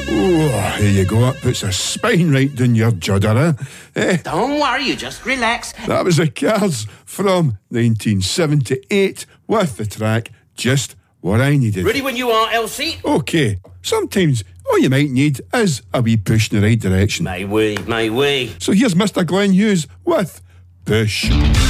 Oh, here you go. That puts a spine right down your judder, eh? Don't worry, you just relax. That was the Cars from 1978 with the track Just What I Needed. Ready when you are, Elsie? OK, sometimes all you might need is a wee push in the right direction. May we. So here's Mr. Glenn Hughes with Push.